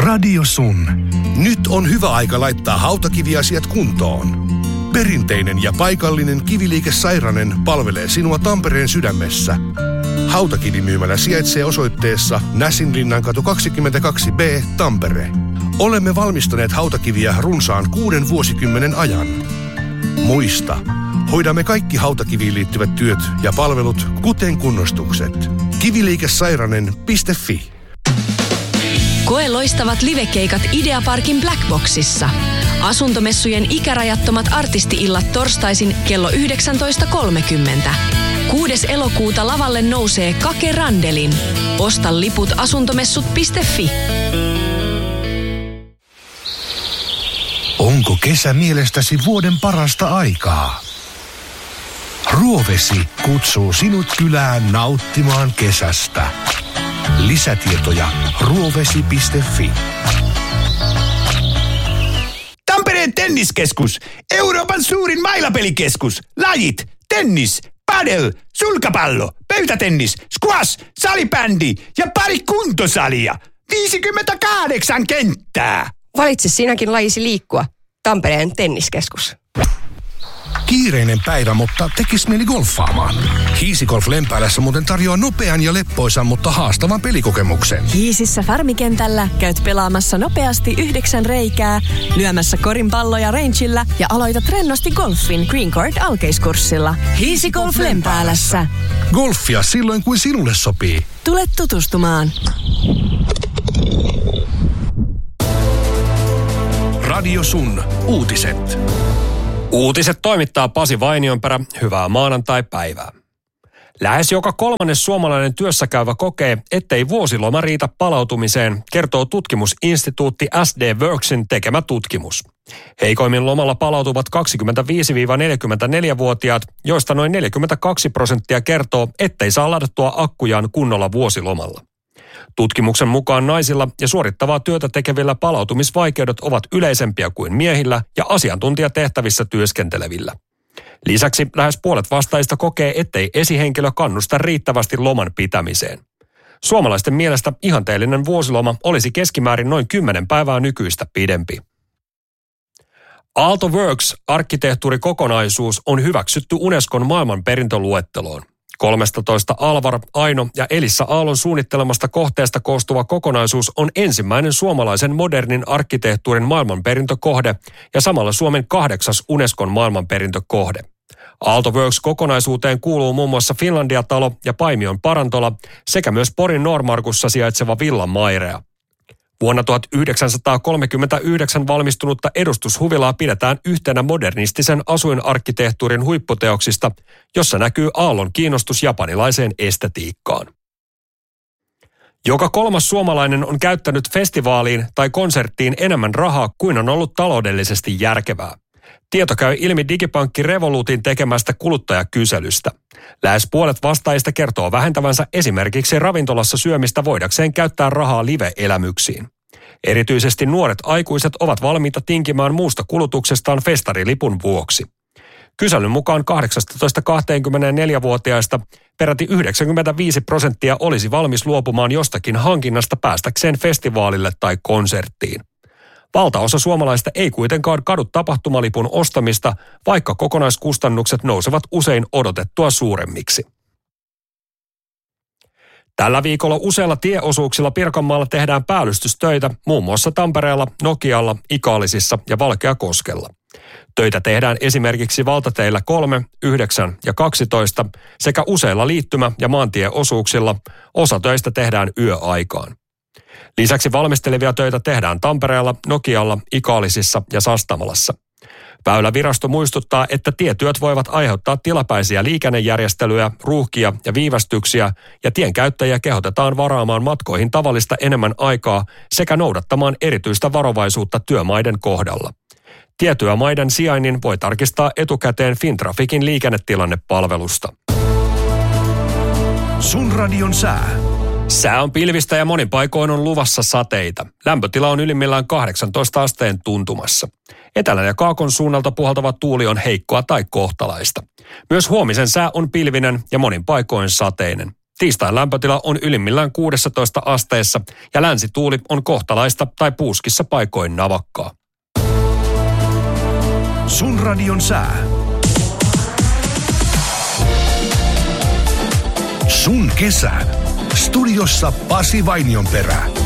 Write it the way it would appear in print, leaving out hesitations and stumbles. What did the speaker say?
Radio Sun. Nyt on hyvä aika laittaa hautakiviasiat kuntoon. Perinteinen ja paikallinen Kiviliike Sairanen palvelee sinua Tampereen sydämessä. Hautakivimyymälä sijaitsee osoitteessa Näsinlinnankatu 22B, Tampere. Olemme valmistaneet hautakiviä runsaan 6 vuosikymmenen ajan. Muista, hoidamme kaikki hautakiviin liittyvät työt ja palvelut, kuten kunnostukset. Kiviliikesairanen.fi. Koe loistavat livekeikat Ideaparkin Blackboxissa. Asuntomessujen ikärajattomat artisti-illat torstaisin kello 19.30. 6. elokuuta lavalle nousee Kake Randelin. Osta liput asuntomessut.fi. Onko kesä mielestäsi vuoden parasta aikaa? Ruovesi kutsuu sinut kylään nauttimaan kesästä. Lisätietoja ruovesi.fi. Tampereen tenniskeskus, Euroopan suurin mailapelikeskus. Lajit, tennis, padel, sulkapallo, pöytätennis, squash, salibändi ja pari kuntosalia. 58 kenttää. Valitse sinäkin lajisi liikkua. Tampereen tenniskeskus. Kiireinen päivä, mutta tekis mieli golfaamaan. Hiisigolf Lempäälässä muuten tarjoaa nopean ja leppoisan, mutta haastavan pelikokemuksen. Hiisissä Farmikentällä käyt pelaamassa nopeasti 9 reikää, lyömässä korinpalloja rangeillä ja aloitat rennosti golfin Green Court alkeiskurssilla. Hiisigolf Lempäälässä. Golfia silloin, kuin sinulle sopii. Tule tutustumaan. Radio Sun. Uutiset. Uutiset toimittaa Pasi Vainionperä. Hyvää maanantai-päivää. Lähes joka 3. suomalainen työssäkäyvä kokee, ettei vuosiloma riitä palautumiseen, kertoo tutkimusinstituutti SD Worksin tekemä tutkimus. Heikoimmin lomalla palautuvat 25-44-vuotiaat, joista noin 42% kertoo, ettei saa ladattua akkujaan kunnolla vuosilomalla. Tutkimuksen mukaan naisilla ja suorittavaa työtä tekevillä palautumisvaikeudet ovat yleisempiä kuin miehillä ja asiantuntijatehtävissä työskentelevillä. Lisäksi lähes puolet vastaajista kokee, ettei esihenkilö kannusta riittävästi loman pitämiseen. Suomalaisten mielestä ihanteellinen vuosiloma olisi keskimäärin noin 10 päivää nykyistä pidempi. Aalto Works -arkkitehtuurikokonaisuus on hyväksytty Unescon maailmanperintöluetteloon. 13 Alvar, Aino ja Elissa Aallon suunnittelemasta kohteesta koostuva kokonaisuus on ensimmäinen suomalaisen modernin arkkitehtuurin maailmanperintökohde ja samalla Suomen 8. Unescon maailmanperintökohde. Aalto Works-kokonaisuuteen kuuluu muun muassa Finlandia-talo ja Paimion parantola sekä myös Porin Noormarkussa sijaitseva Villa Mairea. Vuonna 1939 valmistunutta edustushuvilaa pidetään yhtenä modernistisen asuinarkkitehtuurin huipputeoksista, jossa näkyy Aallon kiinnostus japanilaiseen estetiikkaan. Joka 3. suomalainen on käyttänyt festivaaliin tai konserttiin enemmän rahaa kuin on ollut taloudellisesti järkevää. Tieto käy ilmi digipankki Revolutin tekemästä kuluttajakyselystä. Lähes puolet vastaajista kertoo vähentävänsä esimerkiksi ravintolassa syömistä voidakseen käyttää rahaa live-elämyksiin. Erityisesti nuoret aikuiset ovat valmiita tinkimään muusta kulutuksestaan festarilipun vuoksi. Kyselyn mukaan 18-24-vuotiaista peräti 95% olisi valmis luopumaan jostakin hankinnasta päästäkseen festivaalille tai konserttiin. Valtaosa suomalaista ei kuitenkaan kadu tapahtumalipun ostamista, vaikka kokonaiskustannukset nousevat usein odotettua suuremmiksi. Tällä viikolla useilla tieosuuksilla Pirkanmaalla tehdään päällystystöitä, muun muassa Tampereella, Nokialla, Ikaalisissa ja Valkeakoskella. Töitä tehdään esimerkiksi valtateillä 3, 9 ja 12 sekä useilla liittymä- ja maantieosuuksilla. Osa töistä tehdään yöaikaan. Lisäksi valmistelevia töitä tehdään Tampereella, Nokialla, Ikaalisissa ja Sastamalassa. Väylävirasto muistuttaa, että tietyöt voivat aiheuttaa tilapäisiä liikennejärjestelyjä, ruuhkia ja viivästyksiä, ja tienkäyttäjiä kehotetaan varaamaan matkoihin tavallista enemmän aikaa sekä noudattamaan erityistä varovaisuutta työmaiden kohdalla. Tietyömaiden sijainnin voi tarkistaa etukäteen Fintrafikin liikennetilannepalvelusta. Sun radion sää. Sää on pilvistä ja monin paikoin on luvassa sateita. Lämpötila on ylimmillään 18 asteen tuntumassa. Etelän ja kaakon suunnalta puhaltava tuuli on heikkoa tai kohtalaista. Myös huomisen sää on pilvinen ja monin paikoin sateinen. Tiistain lämpötila on ylimmillään 16 asteessa ja länsituuli on kohtalaista tai puuskissa paikoin navakkaa. Sun radion sää. Sun kesä. Studiossa Pasi Vainionperä.